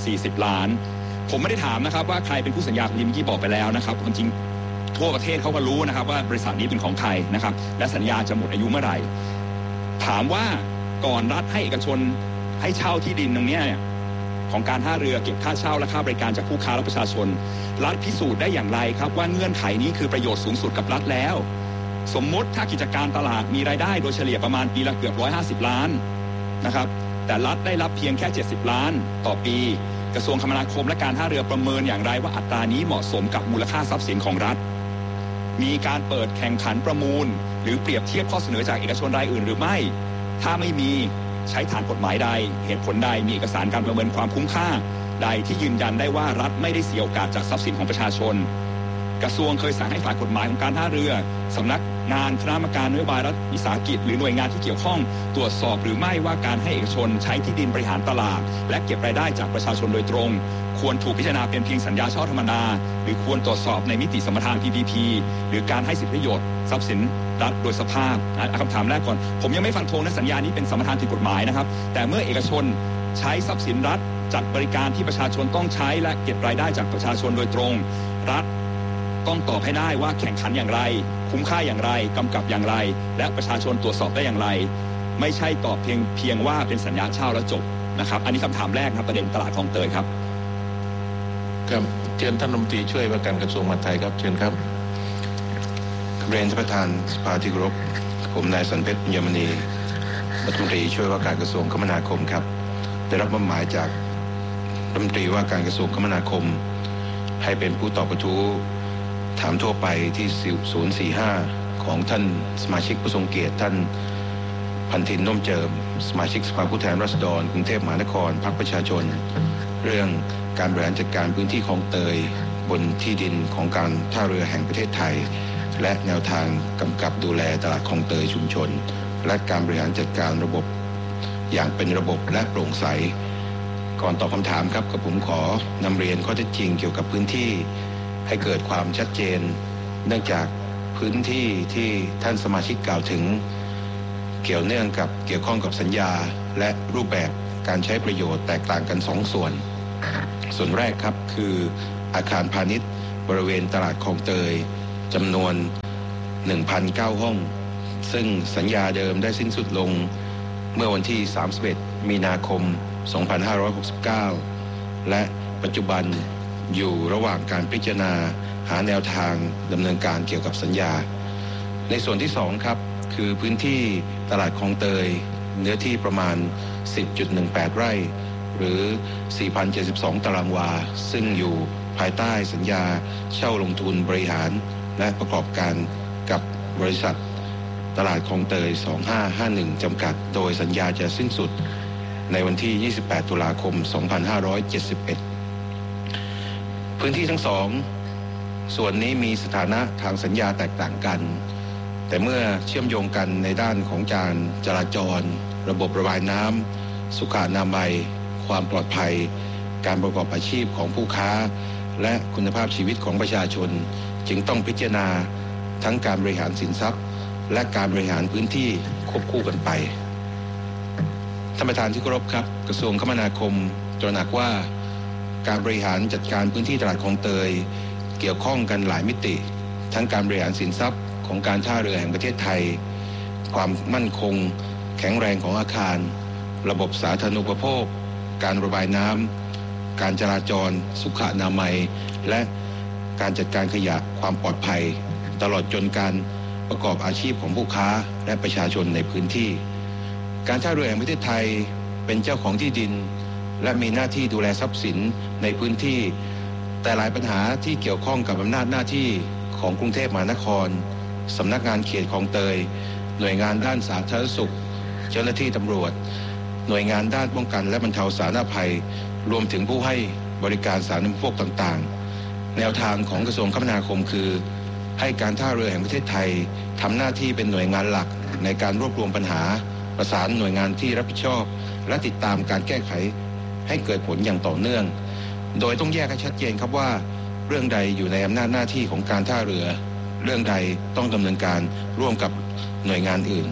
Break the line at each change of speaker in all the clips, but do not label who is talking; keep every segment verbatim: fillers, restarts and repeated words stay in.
สี่สิบล้านผมไม่ได้ถามนะครับว่าใครเป็นผู้สัญญาคุณยิมกี้บอกไปแล้วนะครับจริงทั่วประเทศเขาก็รู้นะครับว่าบริษัทนี้เป็นของใครนะครับและสัญญาจะหมดอายุเมื่อไหร่ถามว่าก่อนรัฐให้เอกชนให้เช่าที่ดินตรงนี้ของการท่าเรือเก็บค่าเช่าและค่าบริการจากผู้ค้าและประชาชนรัฐพิสูจน์ได้อย่างไรครับว่าเงื่อนไขนี้คือประโยชน์สูงสุดกับรัฐแล้วสมมติถ้ากิจการตลาดมีรายได้โดยเฉลี่ยประมาณปีละเกือบหนึ่งร้อยห้าสิบล้านนะครับแต่รัฐได้รับเพียงแค่เจ็ดสิบล้านต่อปีกระทรวงคมนาคมและการท่าเรือประเมินอย่างไรว่าอัตรานี้เหมาะสมกับมูลค่าทรัพย์สินของรัฐมีการเปิดแข่งขันประมูลหรือเปรียบเทียบข้อเสนอจากเอกชนรายอื่นหรือไม่ถ้าไม่มีใช้ฐานกฎหมายใดเหตุผลใดมีเอกสารการประเมินความคุ้มค่าใดที่ยืนยันได้ว่ารัฐไม่ได้เสียโอกาสจากทรัพย์สินของประชาชนกระทรวงเคยสั่งให้ฝ่ายกฎหมายของการท่าเรือสำนักงานคณะกรรมการนโยบายรัฐวิสาหกิจหรือหน่วยงานที่เกี่ยวข้องตรวจสอบหรือไม่ว่าการให้เอกชนใช้ที่ดินบริหารตลาดและเก็บรายได้จากประชาชนโดยตรงควรถูกพิจารณาเป็นเพียงสัญญาเช่าธรรมดาหรือควรตรวจสอบในมิติสมรทาน พี พี พี หรือการให้สิทธิประโยชน์ทรัพย์สินรัฐโดยสภาพคำถามแรกก่อนผมยังไม่ฟันธงนะสัญญานี้เป็นสมรทานผิดกฎหมายนะครับแต่เมื่อเอกชนใช้ทรัพย์สินรัฐจัดบริการที่ประชาชนต้องใช้และเก็บรายได้จากประชาชนโดยตรงรัฐต้องตอบให้ได้ว่าแข่งขันอย่างไรคุ้มค่าอย่างไรกำกับอย่างไรและประชาชนตรวจสอบได้อย่างไรไม่ใช่ตอบเพียงเพียงว่าเป็นสัญญาเช่าแล้วจบนะครับอันนี้คำถามแรกครับประเด็นตลาดคลองเตยครับ
ครับเชิญท่านรัฐมนตรีช่วยว่าการกระทรวงมหาดไทยครับเชิญครับ
เรียนท่านประธานสภาที่เคารพผมนายสันเพชร ยมณีรัฐมนตรีช่วยว่าการกระทรวงคมนาคมครับได้รับมอบหมายจากรัฐมนตรีว่าการกระทรวงคมนาคมให้เป็นผู้ตอบกระทู้ถามทั่วไปที่ศูนย์สี่ห้าของท่านสมาชิกผู้ทรงเกียรติท่านพันธินน่มเจิมสมาชิกสภาผู้แทนราษฎรกรุงเทพมหานครพรรคประชาชนเรื่องการบริหารจัดการพื้นที่คลองเตยบนที่ดินของการท่าเรือแห่งประเทศไทยและแนวทางกำกับดูแลตลาดคลองเตยชุมชนและการบริหารจัดการระบบอย่างเป็นระบบและโปร่งใสก่อนตอบคำถามครับกับผมขอนำเรียนข้อเท็จจริงเกี่ยวกับพื้นที่ให้เกิดความชัดเจนเนื่องจากพื้นที่ที่ท่านสมาชิกกล่าวถึงเกี่ยวเนื่องกับเกี่ยวข้องกับสัญญาและรูปแบบการใช้ประโยชน์แตกต่างกันสองส่วนส่วนแรกครับคืออาคารพาณิชย์บริเวณตลาดคลองเตยจำนวน หนึ่งพันเก้า ห้องซึ่งสัญญาเดิมได้สิ้นสุดลงเมื่อวันที่สามสิบเอ็ดมีนาคมสองพันห้าร้อยหกสิบเก้าและปัจจุบันอยู่ระหว่างการพิจารณาหาแนวทางดำเนินการเกี่ยวกับสัญญาในส่วนที่สองครับคือพื้นที่ตลาดคลองเตยเนื้อที่ประมาณ สิบจุดหนึ่งแปด ไร่หรือ สี่พันเจ็ดสิบสอง ตารางวาซึ่งอยู่ภายใต้สัญญาเช่าลงทุนบริหารและประกอบการกับบริษัทตลาดคลองเตยสองห้าห้าหนึ่งจำกัดโดยสัญญาจะสิ้นสุดในวันที่ยี่สิบแปดตุลาคมสองพันห้าร้อยเจ็ดสิบเอ็ดพื้นที่ทั้งสองส่วนนี้มีสถานะทางสัญญาแตกต่างกันแต่เมื่อเชื่อมโยงกันในด้านของการจราจรระบบระบายน้ำสุขอนามัยความปลอดภัยการประกอบอาชีพของผู้ค้าและคุณภาพชีวิตของประชาชนจึงต้องพิจารณาทั้งการบริหารสินทรัพย์และการบริหารพื้นที่ควบคู่กันไปท่านประธานที่เคารพครับกระทรวงคมนาคมตระหนักว่าการบริหารจัดการพื้นที่ตลาดคลองเตยเกี่ยวข้องกันหลายมิติทั้งการบริหารสินทรัพย์ของการท่าเรือแห่งประเทศไทยความมั่นคงแข็งแรงของอาคารระบบสาธารณูปโภคการระบายน้ำการจราจรสุขอนามัยและการจัดการขยะความปลอดภัยตลอดจนการประกอบอาชีพของผู้ค้าและประชาชนในพื้นที่การท่าเรือแห่งประเทศไทยเป็นเจ้าของที่ดินและมีหน้าที่ดูแลทรัพย์สินในพื้นที่แต่หลายปัญหาที่เกี่ยวข้องกับอำนาจหน้าที่ของกรุงเทพมหานครสำนักงานเขตคลองเตยหน่วยงานด้านสาธารณสุขเจ้าหน้าที่ตำรวจหน่วยงานด้านป้องกันและบรรเทาสาธารณภัยรวมถึงผู้ให้บริการสาธารณูปโภคต่างๆแนวทางของกระทรวงคมนาคมคือให้การท่าเรือแห่งประเทศไทยทำหน้าที่เป็นหน่วยงานหลักในการรวบรวมปัญหาประสานหน่วยงานที่รับผิดชอบและติดตามการแก้ไขให้เกิดผลอย่างต่อเนื่องโดยต้องแยกให้ชัดเจนครับว่าเรื่องใดอยู่ในอำนาจหน้าที่ของการท่าเรือเรื่องใดต้องดำเนินการร่วมกับหน่วยงานอื่น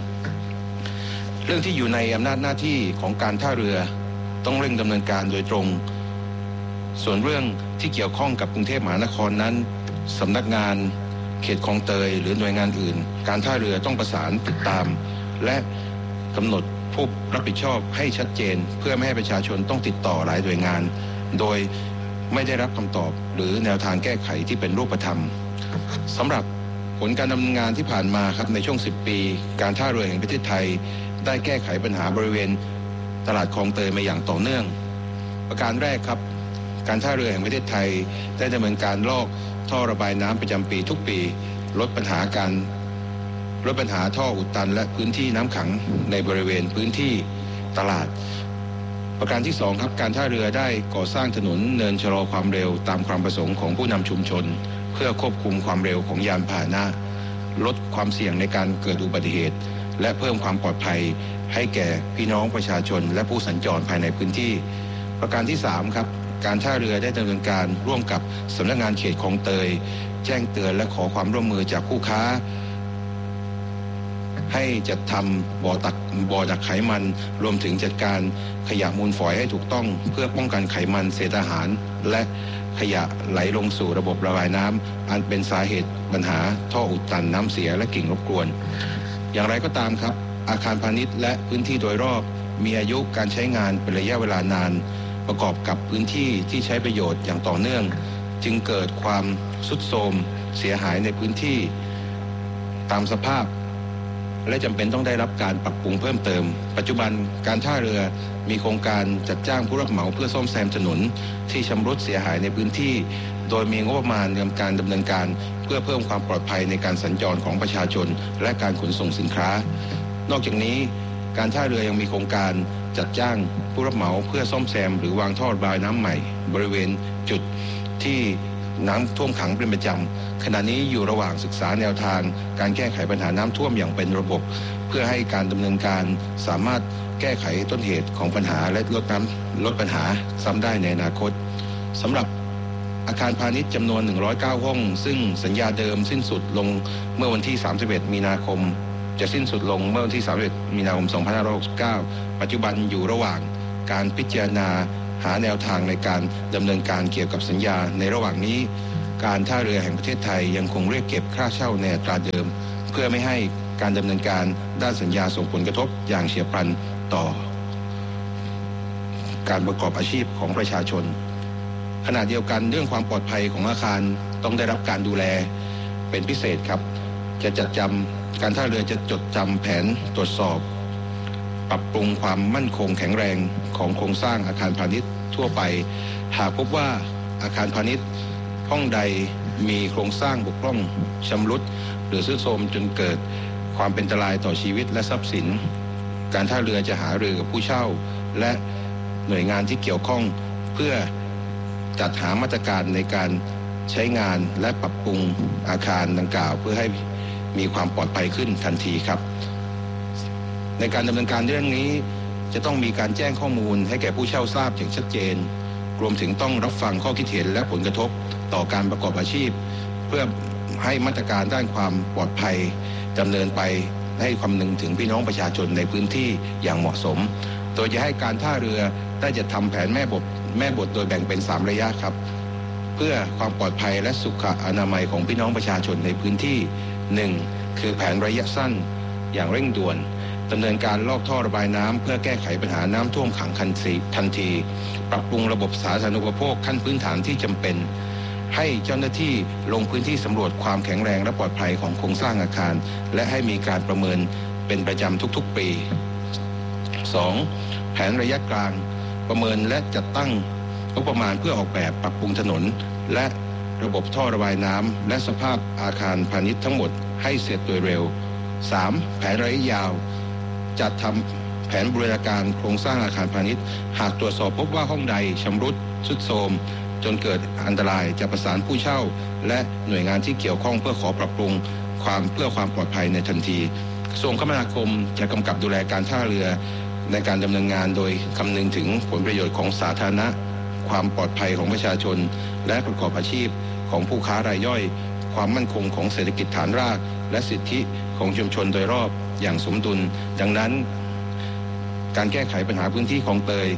เรื่องที่อยู่ในอำนาจหน้าที่ของการท่าเรือต้องเร่งดำเนินการโดยตรงส่วนเรื่องที่เกี่ยวข้องกับกรุงเทพมหานครนั้นสำนักงานเขตคลองเตยหรือหน่วยงานอื่นการท่าเรือต้องประสานติดตามและกำหนดผู้รับผิดชอบให้ชัดเจนเพื่อไม่ให้ประชาชนต้องติดต่อหลายหน่วยงานโดยไม่ได้รับคำตอบหรือแนวทางแก้ไขที่เป็นรูปธรรมสำหรับผลการดำเนินงานที่ผ่านมาครับในช่วงสิบปีการท่าเรือแห่งประเทศไทยได้แก้ไขปัญหาบริเวณตลาดคลองเตยมาอย่างต่อเนื่องประการแรกครับการท่าเรือแห่งประเทศไทยได้ดำเนินการลอกท่อระบายน้ำประจำปีทุกปีลดปัญหาการลดปัญหาท่ออุดตันและพื้นที่น้ำขังในบริเวณพื้นที่ตลาดประการที่สองครับการท่าเรือได้ก่อสร้างถนนเนินชะลอความเร็วตามความประสงค์ของผู้นำชุมชนเพื่อควบคุมความเร็วของยานพาหนะลดความเสี่ยงในการเกิดอุบัติเหตุและเพิ่มความปลอดภัยให้แก่พี่น้องประชาชนและผู้สัญจรภายในพื้นที่ประการที่สามครับการท่าเรือได้ดำเนินการร่วมกับสำนักงานเขตคลองเตยแจ้งเตือนและขอความร่วมมือจากผู้ค้าให้จัดทำบ่อตักบ่อดักไขมันรวมถึงจัดการขยะมูลฝอยให้ถูกต้องเพื่อป้องกันไขมันเศษอาหารและขยะไหลลงสู่ระบบระบายน้ำอันเป็นสาเหตุปัญหาท่ออุดตันน้ำเสียและกลิ่นรบกวนอย่างไรก็ตามครับอาคารพาณิชย์และพื้นที่โดยรอบมีอายุการใช้งานเป็นระยะเวลานานประกอบกับพื้นที่ที่ใช้ประโยชน์อย่างต่อเนื่องจึงเกิดความทรุดโทรมเสียหายในพื้นที่ตามสภาพและจำเป็นต้องได้รับการปรับปรุงเพิ่มเติมปัจจุบันการท่าเรือมีโครงการจัดจ้างผู้รับเหมาเพื่อซ่อมแซมถนนที่ชำรุดเสียหายในพื้นที่โดยมีงบประมาณในการดำเนินการเพื่อเพิ่มความปลอดภัยในการสัญจรของประชาชนและการขนส่งสินค้านอกจากนี้การท่าเรือยังมีโครงการจัดจ้างผู้รับเหมาเพื่อซ่อมแซมหรือวางท่อระบายน้ำใหม่บริเวณจุดที่น้ำท่วมขังเป็นประจำขณะนี้อยู่ระหว่างศึกษาแนวทางการแก้ไขปัญหาน้ำท่วมอย่างเป็นระบบเพื่อให้การดำเนินการสามารถแก้ไขต้นเหตุของปัญหาและลดน้ำลดปัญหาซ้ำได้ในอนาคตสำหรับอาคารพาณิชย์จำนวนหนึ่งร้อยเก้าห้องซึ่งสัญญาเดิมสิ้นสุดลงเมื่อวันที่สามสิบเอ็ดมีนาคมจะสิ้นสุดลงเมื่อวันที่สามสิบเอ็ดมีนาคมสองพันห้าร้อยหกสิบเก้าปัจจุบันอยู่ระหว่างการพิจารณาหาแนวทางในการดำเนินการเกี่ยวกับสัญญาในระหว่างนี้การท่าเรือแห่งประเทศไทยยังคงเรียกเก็บค่าเช่าในอัตราเดิมเพื่อไม่ให้การดำเนินการด้านสัญญาส่งผลกระทบอย่างเฉียบพลันต่อการประกอบอาชีพของประชาชนขณะเดียวกันเรื่องความปลอดภัยของอาคารต้องได้รับการดูแลเป็นพิเศษครับจะจัดจำการท่าเรือจะจดจำแผนตรวจสอบปรับปรุงความมั่นคงแข็งแรงของโครงสร้างอาคารพาณิชย์ทั่วไปหากพบว่าอาคารพาณิชย์ห้องใดมีโครงสร้างบกพร่องชำรุดหรือทรุดโทรมจนเกิดความเป็นอันตรายต่อชีวิตและทรัพย์สินการท่าเรือจะหารือกับผู้เช่าและหน่วยงานที่เกี่ยวข้องเพื่อจัดหามาตรการในการใช้งานและปรับปรุงอาคารดังกล่าวเพื่อให้มีความปลอดภัยขึ้นทันทีครับในการดำเนินการเรื่องนี้จะต้องมีการแจ้งข้อมูลให้แก่ผู้เช่าทราบอย่างชัดเจนรวมถึงต้องรับฟังข้อคิดเห็นและผลกระทบต่อการประกอบอาชีพเพื่อให้มาตรการด้านความปลอดภัยดำเนินไปให้คำนึงถึงพี่น้องประชาชนในพื้นที่อย่างเหมาะสมโดยจะให้การท่าเรือได้จัดทำแผนแม่บทแม่บทโดยแบ่งเป็นสามระยะครับเพื่อความปลอดภัยและสุขอนามัยของพี่น้องประชาชนในพื้นที่หนึ่งคือแผนระยะสั้นอย่างเร่งด่วนดำเนินการลอกท่อระบายน้ำเพื่อแก้ไขปัญหาน้ำท่วมขังทันทีปรับปรุงระบบสาธารณูปโภคขั้นพื้นฐานที่จำเป็นให้เจ้าหน้าที่ลงพื้นที่สำรวจความแข็งแรงและปลอดภัยของโครงสร้างอาคารและให้มีการประเมินเป็นประจำทุกๆปีสองแผนระยะกลางประเมินและจัดตั้งงบประมาณเพื่อออกแบบปรับปรุงถนนและระบบท่อระบายน้ำและสภาพอาคารพาณิชย์ทั้งหมดให้เสร็จโดยเร็วสามแผนระยะยาวจัดทำแผนบูรณาการโครงสร้างอาคารพาณิชย์หากตรวจสอบพบว่าห้องใดชำรุดทรุดโทรมจนเกิดอันตรายจะประสานผู้เช่าและหน่วยงานที่เกี่ยวข้องเพื่อขอปรับปรุงความเพื่อความปลอดภัยในทันทีกระทรวงคมนาคมจะกำกับดูแลการท่าเรือในการดำเนินงานโดยคำนึงถึงผลประโยชน์ของสาธารณะความปลอดภัยของประชาชนและประกอบอาชีพของผู้ค้ารายย่อยความมั่นคงของเศรษฐกิจฐานรากและสิทธิของชุมชนโดยรอบอย่างสมดุลดังนั้นการแก้ไขปัญหาพื้นที่คลองเตย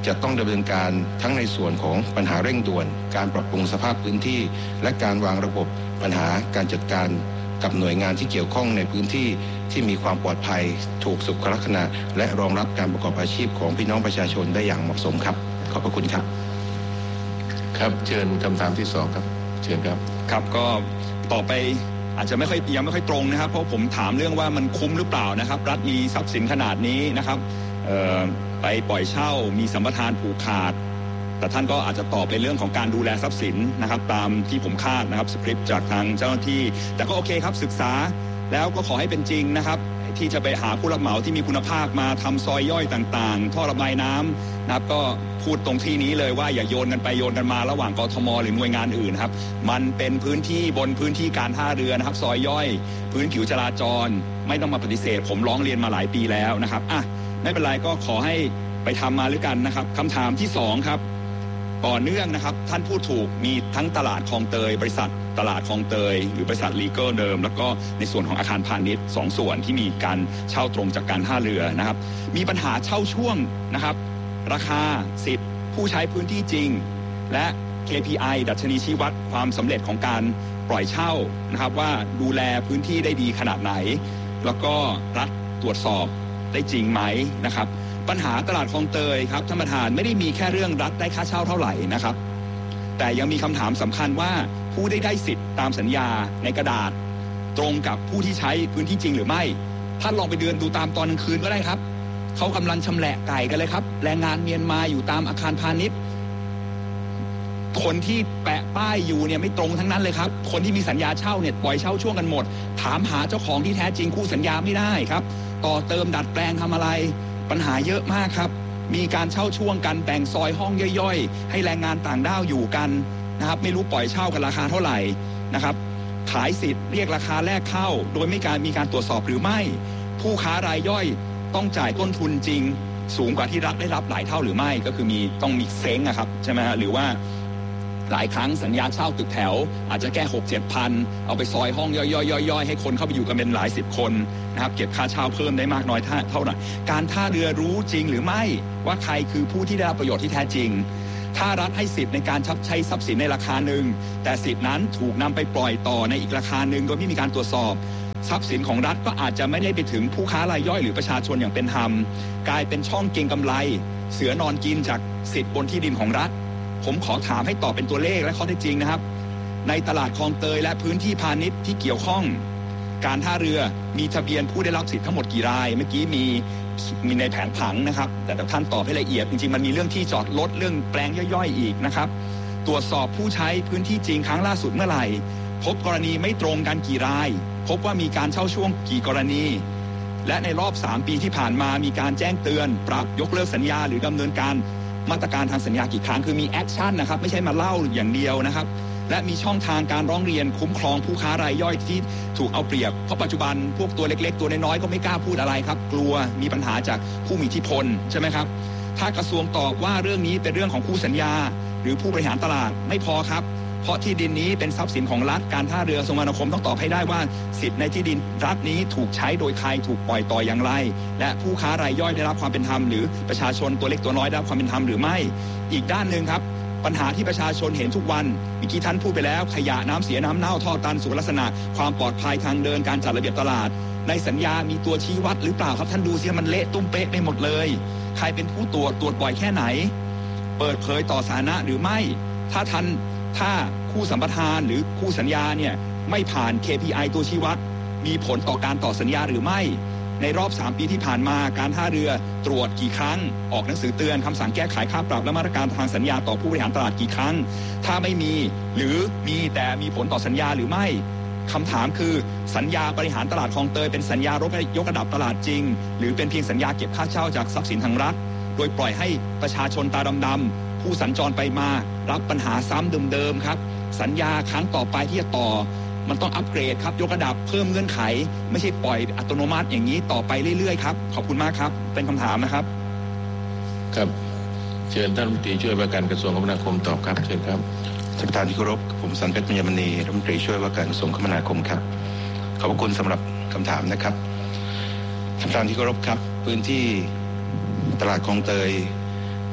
จะต้องดำเนินการทั้งในส่วนของปัญหาเร่งด่วนการปรับปรุงสภาพพื้นที่และการวางระบบปัญหาการจัดการกับหน่วยงานที่เกี่ยวข้องในพื้นที่ที่มีความปลอดภัยถูกสุขลักษณะและรองรับการประกอบอาชีพของพี่น้องประชาชนได้อย่างเหมาะสมครับขอบพระคุณครับ
ครับเชิญคำถามที่สองครับเชิญครับ
ครับก็ต่อไปอาจจะไม่ค่อยยังไม่ค่อยตรงนะครับเพราะผมถามเรื่องว่ามันคุ้มหรือเปล่านะครับรัฐมีทรัพย์สินขนาดนี้นะครับไปปล่อยเช่ามีสัมปทานผูกขาดแต่ท่านก็อาจจะตอบในเรื่องของการดูแลทรัพย์สินนะครับตามที่ผมคาดนะครับสคริปต์จากทางเจ้าหน้าที่แต่ก็โอเคครับศึกษาแล้วก็ขอให้เป็นจริงนะครับที่จะไปหาผู้รับเหมาที่มีคุณภาพมาทำซอยย่อยต่างๆท่อระบายน้ำนะครับก็พูดตรงที่นี้เลยว่าอย่าโยนกันไปโยนกันมาระหว่างกทมหรือหน่วยงานอื่นครับมันเป็นพื้นที่บนพื้นที่การท่าเรือนะครับซอยย่อยพื้นผิวจราจรไม่ต้องมาปฏิเสธผมร้องเรียนมาหลายปีแล้วนะครับอ่ะไม่เป็นไรก็ขอให้ไปทำมาด้วยกันนะครับคำถามที่สองครับต่อเนื่องนะครับท่านพูดถูกมีทั้งตลาดคลองเตยบริษัทตลาดคลองเตยหรือบริษัทลีเกอร์เดิมแล้วก็ในส่วนของอาคารพาณิชย์สองส่วนที่มีการเช่าตรงจากการท่าเรือนะครับมีปัญหาเช่าช่วงนะครับราคาสิทธิ์ผู้ใช้พื้นที่จริงและ เค พี ไอ ดัชนีชี้วัดความสำเร็จของการปล่อยเช่านะครับว่าดูแลพื้นที่ได้ดีขนาดไหนแล้วก็รัฐตรวจสอบได้จริงไหมนะครับปัญหาตลาดคลองเตยครับท่านประธานไม่ได้มีแค่เรื่องรัฐได้ค่าเช่าเท่าไหร่นะครับแต่ยังมีคำถามสำคัญว่าผู้ได้ได้สิทธิ์ตามสัญญาในกระดาษตรงกับผู้ที่ใช้พื้นที่จริงหรือไม่ท่านลองไปเดินดูตามตอนกลางคืนก็ได้ครับเขากำลังชำแหละไก่กันเลยครับแรงงานเมียนมาอยู่ตามอาคารพาณิชย์คนที่แปะป้ายอยู่เนี่ยไม่ตรงทั้งนั้นเลยครับคนที่มีสัญญาเช่าเนี่ยปล่อยเช่าช่วงกันหมดถามหาเจ้าของที่แท้จริงคู่สัญญาไม่ได้ครับต่อเติมดัดแปลงทำอะไรปัญหาเยอะมากครับมีการเช่าช่วงกันแบ่งซอยห้องย่อยๆให้แรงงานต่างด้าวอยู่กันนะครับไม่รู้ปล่อยเช่ากันราคาเท่าไหร่นะครับขายสิทธิ์เรียกราคาแรกเข้าโดยไม่การมีการตรวจสอบหรือไม่ผู้ค้ารายย่อยต้องจ่ายต้นทุนจริงสูงกว่าที่รัฐได้รับหลายเท่าหรือไม่ก็คือมีต้องมีเซ้งอะครับใช่ไหมฮะหรือว่าหลายครั้งสัญญาเช่าตึกแถวอาจจะแค่หกเจ็ดพันเอาไปซอยห้องย่อยๆๆให้คนเข้าไปอยู่กันเป็นหลายสิบคนนะครับเก็บค่าเช่าเพิ่มได้มากน้อยเท่าไหร่การท่าเรือรู้จริงหรือไม่ว่าใครคือผู้ที่ได้รับประโยชน์ที่แท้จริงถ้ารัฐให้สิทธิ์ในการใช้ทรัพย์สินในราคาหนึ่งแต่สิทธินั้นถูกนำไปปล่อยต่อในอีกราคาหนึ่งโดยไม่มีการตรวจสอบทรัพย์สินของรัฐก็อาจจะไม่ได้ไปถึงผู้ค้ารายย่อยหรือประชาชนอย่างเป็นธรรมกลายเป็นช่องเก็งกำไรเสือนอนกินจากสิทธิ์บนที่ดินของรัฐผมขอถามให้ตอบเป็นตัวเลขและข้อเท็จจริงนะครับในตลาดคลองเตยและพื้นที่พาณิชย์ที่เกี่ยวข้องการท่าเรือมีทะเบียนผู้ได้รับสิทธิ์ทั้งหมดกี่รายเมื่อกี้มีมีในแผนผังนะครับแต่ท่านตอบให้ละเอียดจริงๆมันมีเรื่องที่จอดรถเรื่องแปลงย่อยๆอีกนะครับตรวจสอบผู้ใช้พื้นที่จริงครั้งล่าสุดเมื่อไหร่พบกรณีไม่ตรงกันกี่รายพบว่ามีการเช่าช่วงกี่กรณีและในรอบสามปีที่ผ่านมามีการแจ้งเตือนปรับยกเลิกสัญญาหรือดำเนินการมาตรการทางสัญญากี่ครั้งคือมีแอคชั่นนะครับไม่ใช่มาเล่าอย่างเดียวนะครับและมีช่องทางการร้องเรียนคุ้มครองผู้ค้ารายย่อยที่ถูกเอาเปรียบเพราะปัจจุบันพวกตัวเล็กๆตัวน้อยๆก็ไม่กล้าพูดอะไรครับกลัวมีปัญหาจากผู้มีอิทธิพลใช่ไหมครับถ้ากระทรวงตอบว่าเรื่องนี้เป็นเรื่องของคู่สัญญาหรือผู้บริหารตลาดไม่พอครับเพราะที่ดินนี้เป็นทรัพย์สินของรัฐการท่าเรือทรงวรรณคมต้องตอบให้ได้ว่าสิทธิ์ในที่ดินรัฐนี้ถูกใช้โดยใครถูกปล่อยต่ออย่างไรและผู้ค้ารายย่อยได้รับความเป็นธรรมหรือประชาชนตัวเล็กตัวน้อยได้รับความเป็นธรรมหรือไม่อีกด้านหนึ่งครับปัญหาที่ประชาชนเห็นทุกวันเมื่อกี้ท่านพูดไปแล้วขยะน้ำเสียน้ำเน่าท่อตันสุขลักษณะความปลอดภัยทางเดินการจัดระเบียบตลาดในสัญญามีตัวชี้วัดหรือเปล่าครับท่านดูสิมันเละตุ้มเป๊ะไปหมดเลยใครเป็นผู้ตรวจตรวจบ่อยแค่ไหนเปิดเผยต่อสาธารณะหรือไม่ถ้าท่านถ้าคู่สัมปทานหรือคู่สัญญาเนี่ยไม่ผ่าน เค พี ไอ ตัวชี้วัดมีผลต่อการต่อสัญญาหรือไม่ในรอบสามปีที่ผ่านมาการท่าเรือตรวจกี่ครั้งออกหนังสือเตือนคำสั่งแก้ไขค่าปรับและมาตรการทางสัญญาต่อผู้บริหารตลาดกี่ครั้งถ้าไม่มีหรือมีแต่มีผลต่อสัญญาหรือไม่คำถามคือสัญญาบริหารตลาดคลองเตยเป็นสัญญายกระดับตลาดจริงหรือเป็นเพียงสัญญาเก็บค่าเช่าจากทรัพย์สินทางรัฐโดยปล่อยให้ประชาชนตาดำๆผู้สัญจรไปมารับปัญหาซ้ำเดิมๆครับสัญญาครั้งต่อไปที่จะต่อมันต้องอัปเกรดครับยกระดับเพิ่มเงื่อนไขไม่ใช่ปล่อยอัตโนมัติอย่างนี้ต่อไปเรื่อยๆครับขอบคุณมากครับเป็นคำถามนะครับ
ครับเชิญท่านรัฐมนตรีช่วยว่าการกระทรวงคมนาคมตอบครับเชิญครับ
ท่านประธานที่เคารพผมสันเพชร ปัญญามณีรัฐมนตรีช่วยว่าการกระทรวงคมนาคมครับขอบคุณสำหรับคำถามนะครับท่านประธานที่เคารพครับพื้นที่ตลาดคลองเตย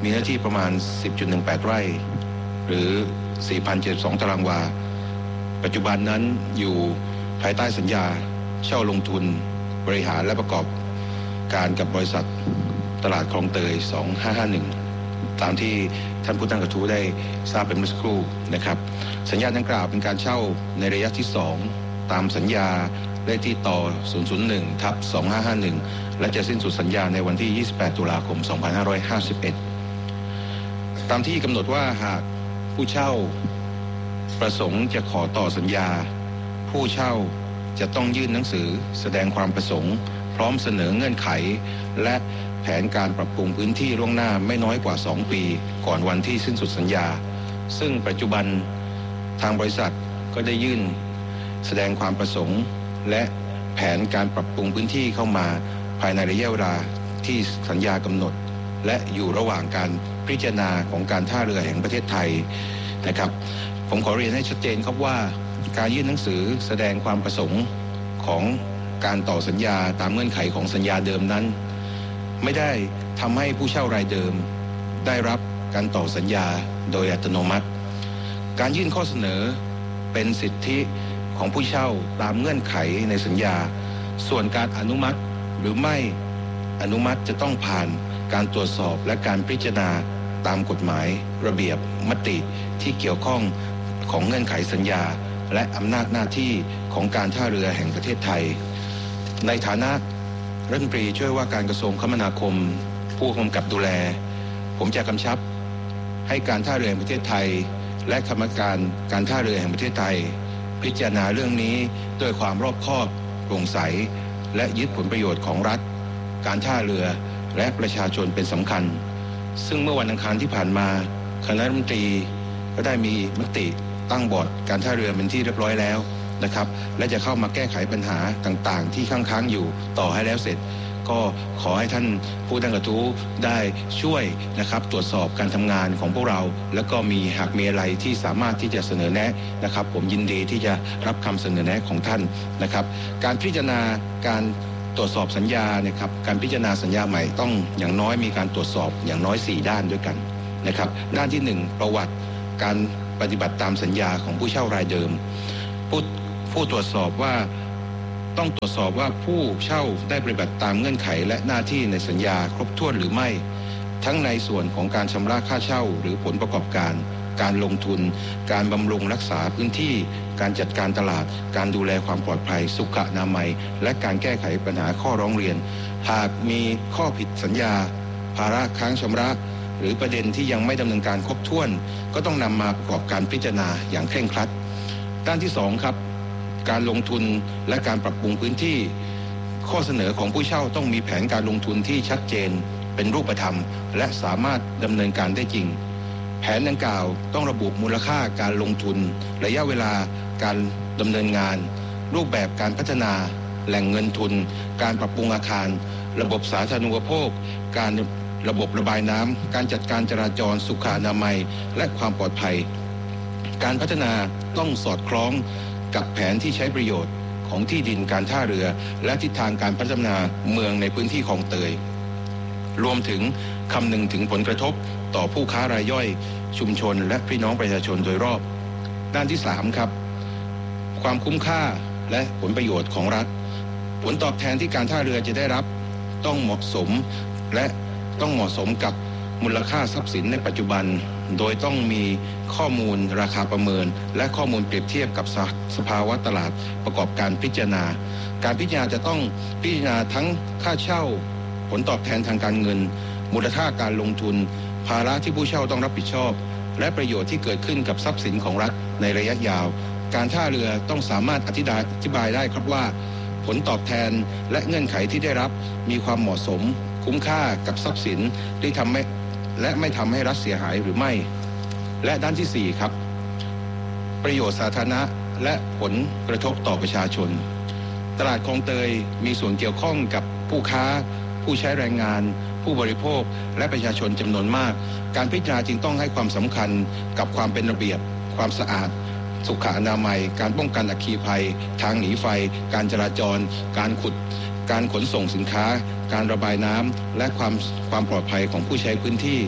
มีเนื้อที่ประมาณ สิบจุดหนึ่งแปด ไร่หรือ สี่พันเจ็ดสิบสอง ตารางวาปัจจุบันนั้นอยู่ภายใต้สัญญาเช่าลงทุนบริหารและประกอบการกับบริษัทตลาดคลองเตยสองห้าห้าหนึ่งตามที่ท่านผู้ตั้งกระทู้ได้ทราบเป็นเมื่อสักครู่นะครับสัญญาดังกล่าวเป็นการเช่าในระยะที่สองตามสัญญาเลขที่ต่อ ศูนย์ ศูนย์ หนึ่ง ทับ สองห้าห้าหนึ่ง และจะสิ้นสุดสัญญาในวันที่ ยี่สิบแปด ตุลาคม สองพันห้าร้อยห้าสิบเอ็ด ตามที่กำหนดว่าหากผู้เช่าประสงค์จะขอต่อสัญญาผู้เช่าจะต้องยื่นหนังสือแสดงความประสงค์พร้อมเสนอเงื่อนไขและแผนการปรับปรุงพื้นที่ล่วงหน้าไม่น้อยกว่าสองปีก่อนวันที่สิ้นสุดสัญญาซึ่งปัจจุบันทางบริษัทก็ได้ยื่นแสดงความประสงค์และแผนการปรับปรุงพื้นที่เข้ามาภายในระยะเวลาที่สัญญากำหนดและอยู่ระหว่างการพิจารณาของการท่าเรือแห่งประเทศไทยนะครับผมขอเรียนให้ชัดเจนครับว่าการยื่นหนังสือแสดงความประสงค์ของการต่อสัญญาตามเงื่อนไขของสัญญาเดิมนั้นไม่ได้ทำให้ผู้เช่ารายเดิมได้รับการต่อสัญญาโดยอัตโนมัติการยื่นข้อเสนอเป็นสิทธิของผู้เช่าตามเงื่อนไขในสัญญาส่วนการอนุมัติหรือไม่อนุมัติจะต้องผ่านการตรวจสอบและการพิจารณาตามกฎหมายระเบียบมติที่เกี่ยวข้องของเงื่อนไขสัญญาและอำนาจหน้าที่ของการท่าเรือแห่งประเทศไทยในฐานะรัฐมนตรีช่วยว่าการกระทรวงคมนาคมผู้กำกับดูแลผมจะกำชับให้การท่าเรือแห่งประเทศไทยและกรรมการการท่าเรือแห่งประเทศไทยพิจารณาเรื่องนี้ด้วยความรอบคอบโปร่งใสและยึดผลประโยชน์ของรัฐการท่าเรือและประชาชนเป็นสำคัญซึ่งเมื่อวันอังคารที่ผ่านมาคณะรัฐมนตรีก็ได้มีมติตั้งบอร์ดการท่าเรือเป็นที่เรียบร้อยแล้วนะครับและจะเข้ามาแก้ไขปัญหาต่างๆที่ค้างๆอยู่ต่อให้แล้วเสร็จก็ขอให้ท่านผู้ตั้งกระทู้ได้ช่วยนะครับตรวจสอบการทำงานของพวกเราแล้วก็มีหากมีอะไรที่สามารถที่จะเสนอแนะนะครับผมยินดีที่จะรับคำเสนอแนะของท่านนะครับการพิจารณาการตรวจสอบสัญญาเนี่ยครับการพิจารณาสัญญาใหม่ต้องอย่างน้อยมีการตรวจสอบอย่างน้อยสี่ด้านด้วยกันนะครับด้านที่หนึ่งประวัติการปฏิบัติตามสัญญาของผู้เช่ารายเดิมผู้ผู้ตรวจสอบว่าต้องตรวจสอบว่าผู้เช่าได้ปฏิบัติตามเงื่อนไขและหน้าที่ในสัญญาครบถ้วนหรือไม่ทั้งในส่วนของการชำระค่าเช่าหรือผลประกอบการการลงทุนการบำรุงรักษาพื้นที่การจัดการตลาดการดูแลความปลอดภัยสุขอนามัยและการแก้ไขปัญหาข้อร้องเรียนหากมีข้อผิดสัญญาภาระค้างชำระหรือประเด็นที่ยังไม่ดำเนินการครบถ้วนก็ต้องนำมาประกอบการพิจารณาอย่างเคร่งครัดด้านที่สองครับการลงทุนและการปรับปรุงพื้นที่ข้อเสนอของผู้เช่าต้องมีแผนการลงทุนที่ชัดเจนเป็นรูปธรรมและสามารถดำเนินการได้จริงแผนดังกล่าวต้องระบุมูลค่าการลงทุนระยะเวลาการดำเนินงานรูปแบบการพัฒนาแหล่งเงินทุนการปรับปรุงอาคารระบบสาธารณูปโภคการระบบระบายน้ำการจัดการจราจรสุขอนามัยและความปลอดภัยการพัฒนาต้องสอดคล้องกับแผนที่ใช้ประโยชน์ของที่ดินการท่าเรือและทิศทางการพัฒนาเมืองในพื้นที่คลองเตยรวมถึงคำนึงถึงผลกระทบต่อผู้ค้ารายย่อยชุมชนและพี่น้องประชาชนโดยรอบด้านที่สามครับความคุ้มค่าและผลประโยชน์ของรัฐผลตอบแทนที่การท่าเรือจะได้รับต้องเหมาะสมและต้องเหมาะสมกับมูลค่าทรัพย์สินในปัจจุบันโดยต้องมีข้อมูลราคาประเมินและข้อมูลเปรียบเทียบกับสภาวะตลาดประกอบการพิจารณาการพิจารณาจะต้องพิจารณาทั้งค่าเช่าผลตอบแทนทางการเงินมูลค่าการลงทุนภาระที่ผู้เช่าต้องรับผิดชอบและประโยชน์ที่เกิดขึ้นกับทรัพย์สินของรัฐในระยะยาวการท่าเรือต้องสามารถอธิบายอธิบายได้ครับว่าผลตอบแทนและเงื่อนไขที่ได้รับมีความเหมาะสมคุ้มค่ากับทรัพย์สินที่ทำให้และไม่ทำให้รัฐเสียหายหรือไม่และด้านที่สี่ครับประโยชน์สาธารณะและผลกระทบต่อประชาชนตลาดคลองเตยมีส่วนเกี่ยวข้องกับผู้ค้าผู้ใช้แรงงานผู้บริโภคและประชาชนจำนวนมากการพิจารณาจึงต้องให้ความสำคัญกับความเป็นระเบียบความสะอาดสุขอนามัยการป้องกันอัคคีภัยทางหนีไฟการจราจรการขุดการขนส่งสินค้าการระบายน้ำและความความปลอดภัยของผู้ใช้พื้นที่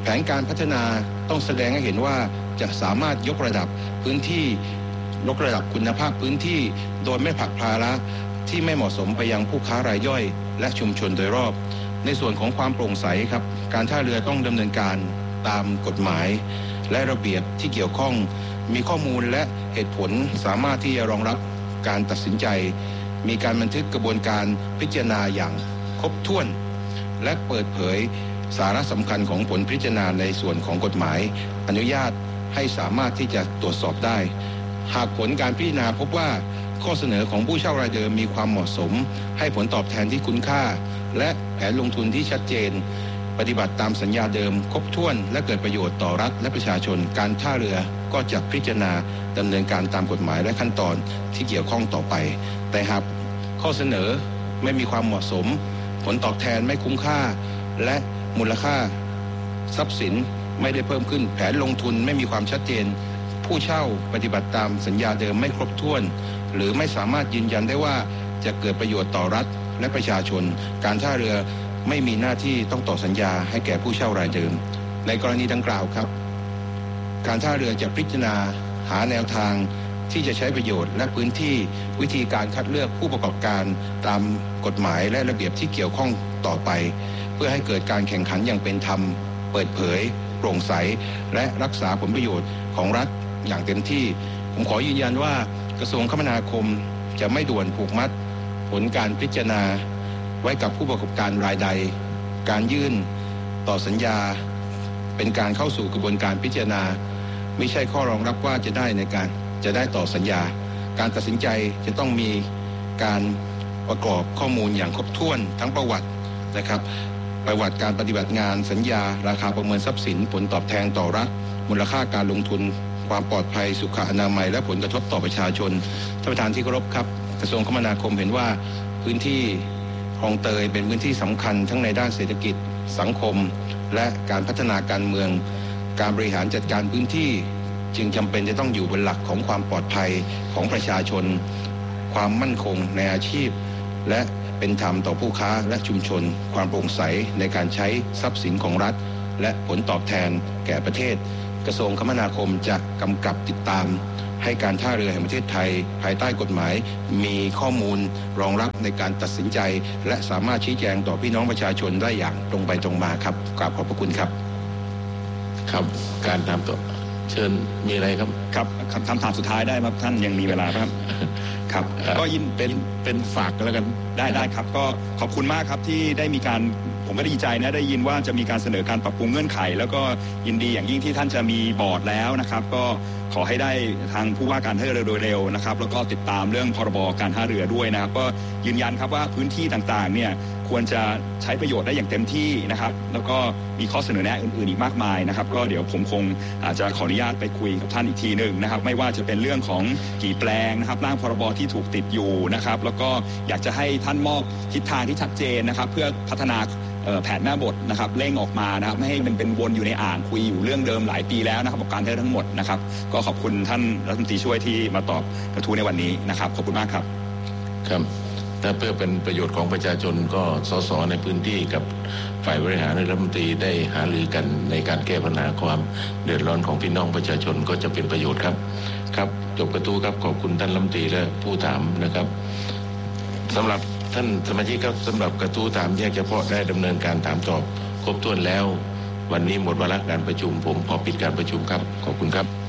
แผนการพัฒนาต้องแสดงให้เห็นว่าจะสามารถยกระดับพื้นที่ยกระดับคุณภาพพื้นที่โดยไม่ผลักภาระที่ไม่เหมาะสมไปยังผู้ค้ารายย่อยและชุมชนโดยรอบในส่วนของความโปร่งใสครับการท่าเรือต้องดำเนินการตามกฎหมายและระเบียบที่เกี่ยวข้องมีข้อมูลและเหตุผลสามารถที่จะรองรับการตัดสินใจมีการบันทึกกระบวนการพิจารณาอย่างครบถ้วนและเปิดเผยสาระสำคัญของผลพิจารณาในส่วนของกฎหมายอนุญาตให้สามารถที่จะตรวจสอบได้หากผลการพิจารณาพบว่าข้อเสนอของผู้เช่ารายเดิมมีความเหมาะสมให้ผลตอบแทนที่คุ้มค่าและแผนลงทุนที่ชัดเจนปฏิบัติตามสัญญาเดิมครบถ้วนและเกิดประโยชน์ต่อรัฐและประชาชนการท่าเรือก็จะพิจารณาดำเนินการตามกฎหมายและขั้นตอนที่เกี่ยวข้องต่อไปแต่หากข้อเสนอไม่มีความเหมาะสมผลตอบแทนไม่คุ้มค่าและมูลค่าทรัพย์สินไม่ได้เพิ่มขึ้นแผนลงทุนไม่มีความชัดเจนผู้เช่าปฏิบัติตามสัญญาเดิมไม่ครบถ้วนหรือไม่สามารถยืนยันได้ว่าจะเกิดประโยชน์ต่อรัฐและประชาชนการท่าเรือไม่มีหน้าที่ต้องต่อสัญญาให้แก่ผู้เช่ารายเดิมในกรณีดังกล่าวครับการท่าเรือจะพิจารณาหาแนวทางที่จะใช้ประโยชน์และพื้นที่วิธีการคัดเลือกผู้ประกอบการตามกฎหมายและระเบียบที่เกี่ยวข้องต่อไปเพื่อให้เกิดการแข่งขันอย่างเป็นธรรมเปิดเผยโปร่งใสและรักษาผลประโยชน์ของรัฐอย่างเต็มที่ผมขอยืนยันว่ากระทรวงคมนาคมจะไม่ด่วนผูกมัดผลการพิจารณาไว้กับผู้ประกอบการรายใดการยื่นต่อสัญญาเป็นการเข้าสู่กระบวนการพิจารณาไม่ใช่ข้อรองรับว่าจะได้ในการจะได้ต่อสัญญาการตัดสินใจจะต้องมีการประกอบข้อมูลอย่างครบถ้วนทั้งประวัตินะครับประวัติการปฏิบัติงานสัญญาราคาประเมินทรัพย์สินผลตอบแทนต่อรัฐมูลค่าการลงทุนความปลอดภัยสุขอนามัยและผลกระทบต่อประชาชนท่านประธานที่เคารพครับกระทรวงคมนาคมเห็นว่าพื้นที่คลองเตยเป็นพื้นที่สำคัญทั้งในด้านเศรษฐกิจสังคมและการพัฒนาการเมืองการบริหารจัดการพื้นที่จึงจำเป็นจะต้องอยู่บนหลักของความปลอดภัยของประชาชนความมั่นคงในอาชีพและเป็นธรรมต่อผู้ค้าและชุมชนความโปร่งใสในการใช้ทรัพย์สินของรัฐและผลตอบแทนแก่ประเทศกระทรวงคมนาคมจะกำกับติดตามให้การท่าเรือแห่งประเทศไทยภายใต้กฎหมายมีข้อมูลรองรับในการตัดสินใจและสามารถชี้แจงต่อพี่น้องประชาชนได้อย่างตรงไปตรงมาครับกราบขอบพระคุณครับ
ครับการถามต่อเชิญมีอะไรครับ
ครับคำถามสุดท้ายได้ครับท่านยังมีเวลาครับครับก็ยิน
เป็นเป็นฝากกันแล้วกัน
ได้ได้ครับก็ขอบคุณมากครับที่ได้มีการผมก็ดีใจนะได้ยินว่าจะมีการเสนอการปรับปรุงเงื่อนไขแล้วก็ยินดีอย่างยิ่งที่ท่านจะมีบอร์ดแล้วนะครับก็ขอให้ได้ทางผู้ว่าการท่าเรือโดยเร็วนะครับแล้วก็ติดตามเรื่องพรบการท่าเรือด้วยนะครับก็ยืนยันครับว่าพื้นที่ต่างๆเนี่ยควรจะใช้ประโยชน์ได้อย่างเต็มที่นะครับแล้วก็มีข้อเสนอแนะอื่นๆอีกมากมายนะครับก็เดี๋ยวผมคงอาจจะขออนุญาตไปคุยกับท่านอีกทีหนึ่งนะครับไม่ว่าจะเป็นเรื่องของกี่แปลงนะครับร่างพรบที่ถูกติดอยู่นะครับแล้วก็อยากจะให้ท่านมอบทิศทางที่ชัดเจนนะครับเพื่อพัฒนาแผนแม่บทนะครับเร่งออกมานะครับไม่ให้มันเป็นวนอยู่ในอ่างคุยอยู่เรื่องเดิมหลายปีแล้วนะครับกับการเทศทั้งหมดนะครับก็ขอบคุณท่านรัฐมนตรีช่วยที่มาตอบกระทู้ในวันนี้นะครับขอบคุณมากครับ
ครับถ้าเพื่อเป็นประโยชน์ของประชาชนก็สสในพื้นที่กับฝ่ายบริหารและรัฐมนตรีได้หารือกันในการแก้ปัญหาความเดือดร้อนของพี่น้องประชาชนก็จะเป็นประโยชน์ครับครับจบกระทู้ครับขอบคุณท่านรัฐมนตรีและผู้ถามนะครับสำหรับท่านสมาชิกครับสำหรับกระทู้ถามแยกเฉพาะได้ดำเนินการถามตอบครบถ้วนแล้ววันนี้หมดวาระการประชุมผมขอปิดการประชุมครับขอบคุณครับ